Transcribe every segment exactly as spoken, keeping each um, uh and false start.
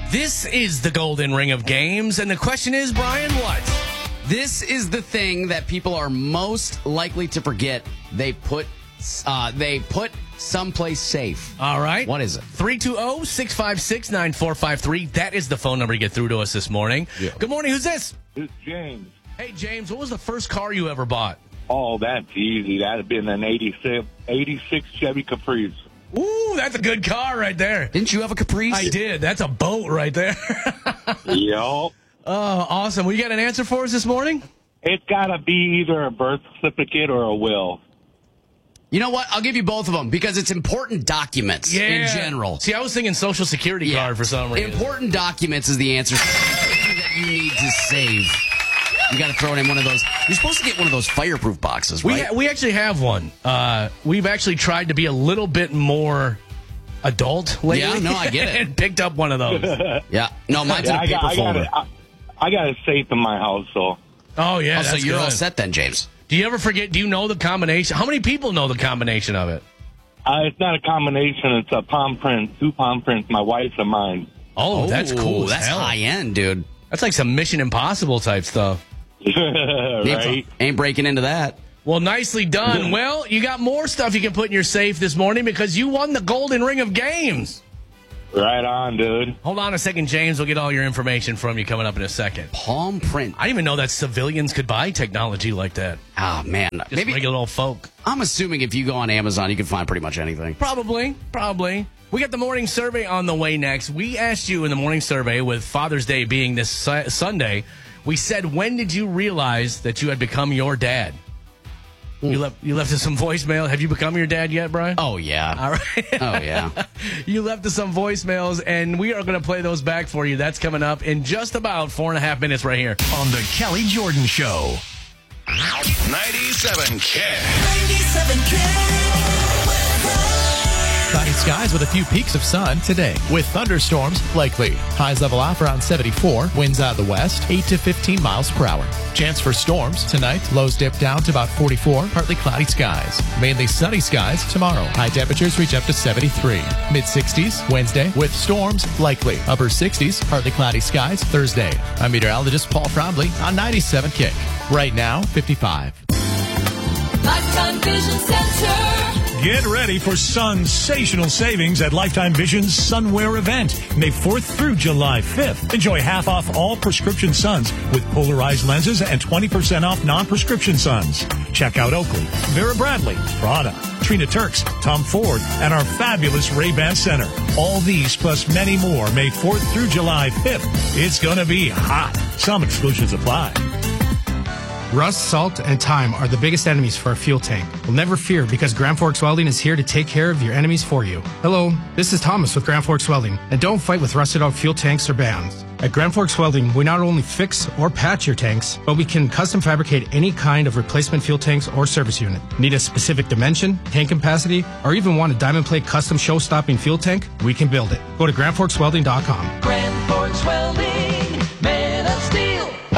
This is the golden ring of games, and the question is, Brian, what? This is the thing that people are most likely to forget. They put uh, they put someplace safe. All right. What is it? three two zero, six five six, nine four five three. That is the phone number to get through to us this morning. Yeah. Good morning. Who's this? It's James. Hey, James. What was the first car you ever bought? Oh, that's easy. That'd have been an eighty-six, eighty-six Chevy Caprice. Ooh, that's a good car right there. Didn't you have a Caprice? I did. That's a boat right there. Yup. Oh, awesome. Well, you got an answer for us this morning? It's got to be either a birth certificate or a will. You know what? I'll give you both of them because it's important documents Yeah. in general. See, I was thinking Social Security Yeah. card for some reason. Important documents is the answer. Something that you need to save. You got to throw it in one of those. You're supposed to get one of those fireproof boxes, We right? ha- we actually have one. Uh, we've actually tried to be a little bit more adult lately. Yeah, no, I get it. And picked up one of those. yeah. No, mine's in a I paper got, I got folder. it. I, I got a safe in my house, so. Oh, yeah, Oh, so that's you're good. all set then, James. Do you ever forget, do you know the combination? How many people know the combination of it? Uh, it's not a combination. It's a palm print, two palm prints, my wife's and mine. Oh, that's cool. as That's hell. high end, dude. That's like some Mission Impossible type stuff. right? Ain't, ain't breaking into that. Well, nicely done. Well, you got more stuff you can put in your safe this morning because you won the golden ring of games. Right on, dude. Hold on a second, James. We'll get all your information from you coming up in a second. Palm print. I didn't even know that civilians could buy technology like that. Oh, man. Just Maybe regular old folk. I'm assuming if you go on Amazon, you can find pretty much anything. Probably, probably. We got the morning survey on the way next. We asked you in the morning survey, with Father's Day being this su- Sunday, we said, when did you realize that you had become your dad? You left you left us some voicemail. Have you become your dad yet, Brian? Oh, yeah. All right. Oh, yeah. You left us some voicemails, and we are going to play those back for you. That's coming up in just about four and a half minutes right here. On the Kelly Jordan Show. ninety-seven K. ninety-seven K. Cloudy skies with a few peaks of sun today, with thunderstorms likely. Highs level off around seventy-four, winds out of the west, eight to fifteen miles per hour. Chance for storms tonight, lows dip down to about forty-four, partly cloudy skies. Mainly sunny skies tomorrow. High temperatures reach up to seventy-three. mid sixties Wednesday, with storms likely. Upper sixties, partly cloudy skies Thursday. I'm meteorologist Paul Frombley on ninety-seven Kick. Right now, fifty-five. Lifetime Vision Center. Get ready for sensational savings at Lifetime Vision's Sunwear event, May fourth through July fifth. Enjoy half off all prescription suns with polarized lenses and twenty percent off non-prescription suns. Check out Oakley, Vera Bradley, Prada, Trina Turks, Tom Ford, and our fabulous Ray-Ban Center. All these plus many more, May fourth through July fifth. It's gonna be hot. Some exclusions apply. Rust, salt, and time are the biggest enemies for a fuel tank. Well, never fear, because Grand Forks Welding is here to take care of your enemies for you. Hello, this is Thomas with Grand Forks Welding, and don't fight with rusted out fuel tanks or bands. At Grand Forks Welding, we not only fix or patch your tanks, but we can custom fabricate any kind of replacement fuel tanks or service unit. Need a specific dimension, tank capacity, or even want a diamond plate custom show-stopping fuel tank? We can build it. Go to grand forks welding dot com. Grand Forks Welding, man of steel.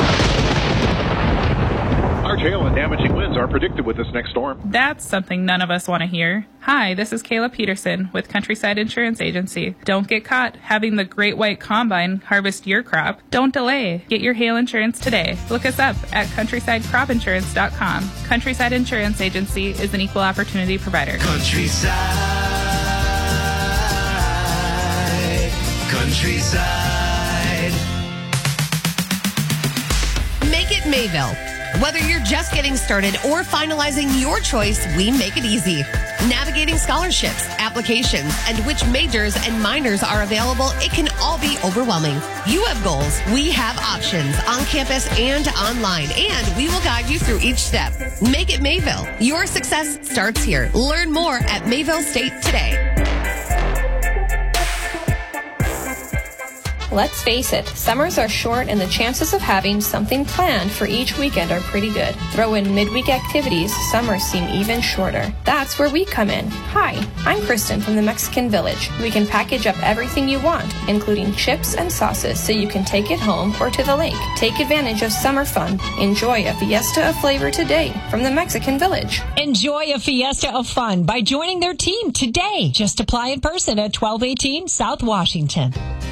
Large hail and damaging winds are predicted with this next storm. That's something none of us want to hear. Hi, this is Kayla Peterson with Countryside Insurance Agency. Don't get caught having the Great White Combine harvest your crop. Don't delay. Get your hail insurance today. Look us up at countryside crop insurance dot com. Countryside Insurance Agency is an equal opportunity provider. Countryside. Countryside. Make it Mayville. Whether you're just getting started or finalizing your choice, we make it easy. Navigating scholarships, applications, and which majors and minors are available, it can all be overwhelming. You have goals. We have options on campus and online, and we will guide you through each step. Make it Mayville. Your success starts here. Learn more at Mayville State today. Let's face it, summers are short and the chances of having something planned for each weekend are pretty good. Throw in midweek activities, summers seem even shorter. That's where we come in. Hi, I'm Kristen from the Mexican Village. We can package up everything you want, including chips and sauces, so you can take it home or to the lake. Take advantage of summer fun. Enjoy a fiesta of flavor today from the Mexican Village. Enjoy a fiesta of fun by joining their team today. Just apply in person at twelve eighteen South Washington.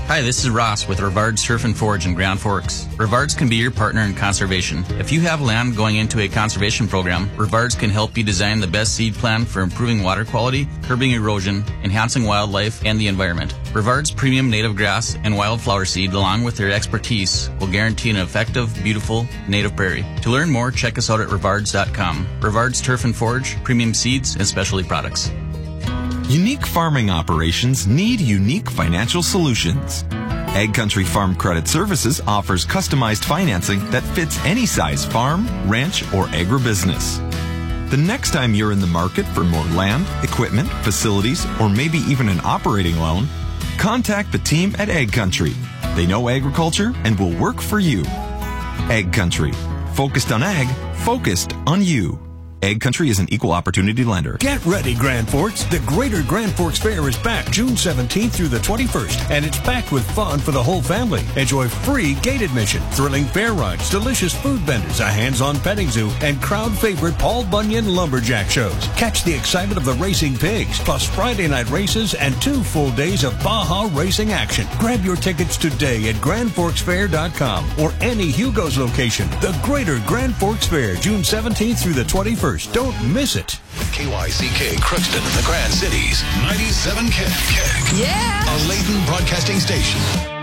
Hi, this is Ross with Rivard's Turf and Forge in Grand Forks. Rivard's can be your partner in conservation. If you have land going into a conservation program, Rivard's can help you design the best seed plan for improving water quality, curbing erosion, enhancing wildlife, and the environment. Rivard's premium native grass and wildflower seed, along with their expertise, will guarantee an effective, beautiful native prairie. To learn more, check us out at rivards dot com. Rivard's Turf and Forge, premium seeds and specialty products. Unique farming operations need unique financial solutions. Ag Country Farm Credit Services offers customized financing that fits any size farm, ranch, or agribusiness. The next time you're in the market for more land, equipment, facilities, or maybe even an operating loan, contact the team at Ag Country. They know agriculture and will work for you. Ag Country. Focused on ag, focused on you. Ag Country is an equal opportunity lender. Get ready, Grand Forks. The Greater Grand Forks Fair is back June seventeenth through the twenty-first, and it's packed with fun for the whole family. Enjoy free gate admission, thrilling fair rides, delicious food vendors, a hands-on petting zoo, and crowd favorite Paul Bunyan lumberjack shows. Catch the excitement of the racing pigs, plus Friday night races and two full days of Baja racing action. Grab your tickets today at grand forks fair dot com or any Hugo's location. The Greater Grand Forks Fair, June seventeenth through the twenty-first. Don't miss it. K Y C K Crookston in the Grand Cities, ninety-seven K. Yeah! A Layton Broadcasting Station.